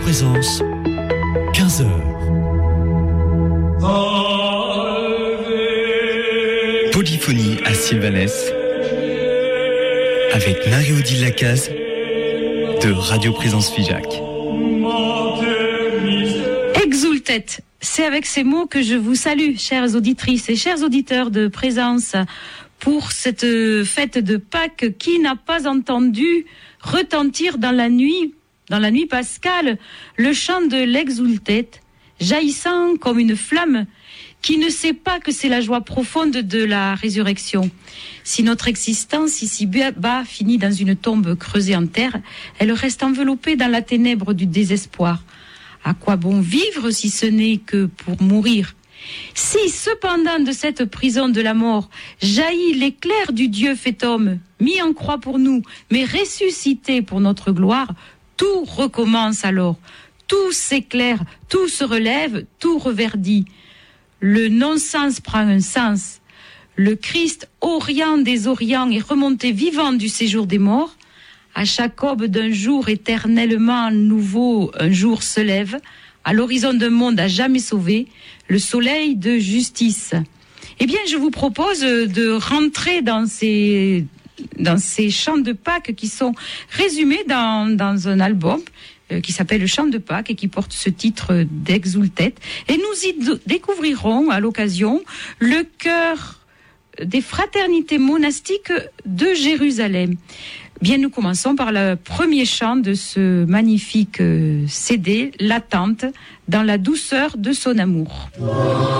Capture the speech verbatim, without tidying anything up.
Présence, quinze heures. Polyphonie à Sylvanès avec Marie-Odile Lacaze de Radio Présence Figeac. Exultet, c'est avec ces mots que je vous salue, chères auditrices et chers auditeurs de Présence, pour cette fête de Pâques qui n'a pas entendu retentir dans la nuit, dans la nuit pascale, le chant de l'exultet, jaillissant comme une flamme, qui ne sait pas que c'est la joie profonde de la résurrection. Si notre existence ici bas finit dans une tombe creusée en terre, elle reste enveloppée dans la ténèbre du désespoir. À quoi bon vivre si ce n'est que pour mourir ? Si cependant de cette prison de la mort jaillit l'éclair du Dieu fait homme, mis en croix pour nous, mais ressuscité pour notre gloire, tout recommence alors. Tout s'éclaire, tout se relève, tout reverdit. Le non-sens prend un sens. Le Christ, orient des orients, est remonté vivant du séjour des morts. À chaque aube d'un jour éternellement nouveau, un jour se lève. À l'horizon d'un monde à jamais sauvé, le soleil de justice. Eh bien, je vous propose de rentrer dans ces, dans ces chants de Pâques qui sont résumés dans, dans un album qui s'appelle Le Chant de Pâques et qui porte ce titre d'Exultet. Et nous y d- découvrirons à l'occasion le chœur des fraternités monastiques de Jérusalem. Bien, nous commençons par le premier chant de ce magnifique C D, L'attente, dans la douceur de son amour.